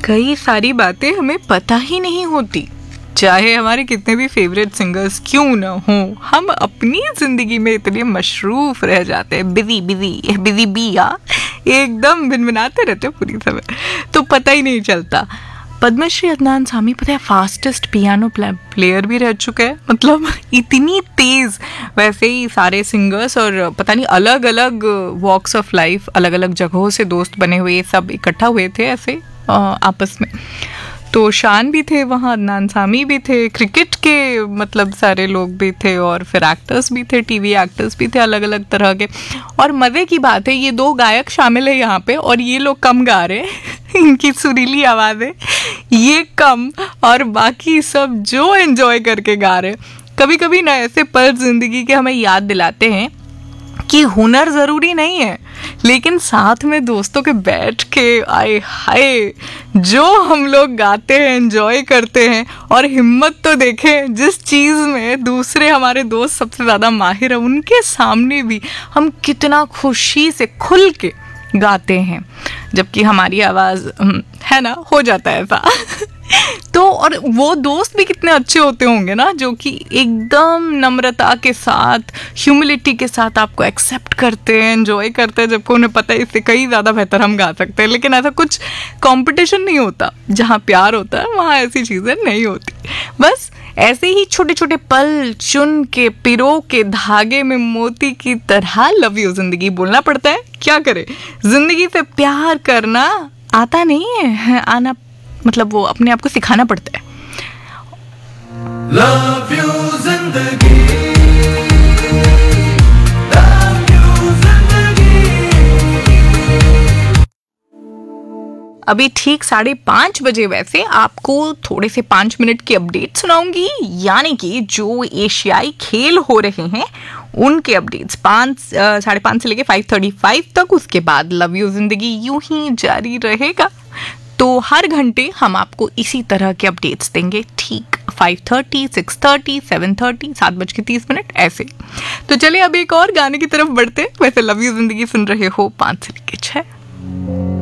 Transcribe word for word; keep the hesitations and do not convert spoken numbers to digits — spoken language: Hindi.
कई सारी बातें हमें पता ही नहीं होती, चाहे हमारे कितने भी फेवरेट सिंगर्स क्यों ना हो। हम अपनी जिंदगी में इतने मशरूफ रह जाते हैं, बिजी बिजी बिजी बिया एकदम भिनभिनाते रहते हैं पूरी समय, तो पता ही नहीं चलता। पद्मश्री अदनान सामी पता है फास्टेस्ट पियानो प्लेयर भी रह चुके हैं, मतलब इतनी तेज। वैसे ही सारे सिंगर्स और पता नहीं अलग अलग वॉक्स ऑफ लाइफ, अलग अलग जगहों से दोस्त बने हुए सब इकट्ठा हुए थे ऐसे आपस में। तो शान भी थे वहाँ, अदनान सामी भी थे, क्रिकेट के मतलब सारे लोग भी थे, और फिर एक्टर्स भी थे, टीवी एक्टर्स भी थे अलग अलग तरह के। और मज़े की बात है ये दो गायक शामिल है यहाँ पे, और ये लोग कम गा रहे हैं इनकी सुरीली आवाज़ें ये कम, और बाकी सब जो एंजॉय करके गा रहे हैं। कभी कभी ना ऐसे पल जिंदगी के हमें याद दिलाते हैं कि हुनर ज़रूरी नहीं है, लेकिन साथ में दोस्तों के बैठ के आए हाय जो हम लोग गाते हैं, एंजॉय करते हैं। और हिम्मत तो देखें, जिस चीज़ में दूसरे हमारे दोस्त सबसे ज़्यादा माहिर है उनके सामने भी हम कितना खुशी से खुल के गाते हैं, जबकि हमारी आवाज़ है ना हो जाता है ऐसा तो और वो दोस्त भी कितने अच्छे होते होंगे ना, जो कि एकदम नम्रता के साथ, ह्यूमिलिटी के साथ आपको एक्सेप्ट करते हैं, एंजॉय करते हैं, जबकि उन्हें पता है इससे कई ज़्यादा बेहतर हम गा सकते हैं। लेकिन ऐसा कुछ कंपटीशन नहीं होता, जहाँ प्यार होता है वहाँ ऐसी चीज़ें नहीं होती। बस ऐसे ही छोटे छोटे पल चुन के पिरो के धागे में मोती की तरह लव यू जिंदगी बोलना पड़ता है। क्या करे, जिंदगी से प्यार करना आता नहीं है, आना मतलब वो अपने आप को सिखाना पड़ता है। Love you जिंदगी, love you जिंदगी। अभी ठीक साढ़े पाँच बजे वैसे आपको थोड़े से पाँच मिनट की अपडेट सुनाऊंगी, यानी कि जो एशियाई खेल हो रहे हैं उनके अपडेट्स पाँच साढ़े पाँच से लेके फाइव थर्टी फाइव तक। उसके बाद लव यू जिंदगी यूं ही जारी रहेगा। तो हर घंटे हम आपको इसी तरह के अपडेट्स देंगे, ठीक five thirty, six thirty, seven thirty, सात बज के तीस मिनट ऐसे। तो चलिए अब एक और गाने की तरफ बढ़ते। वैसे लव यू जिंदगी सुन रहे हो पाँच से लेके छः।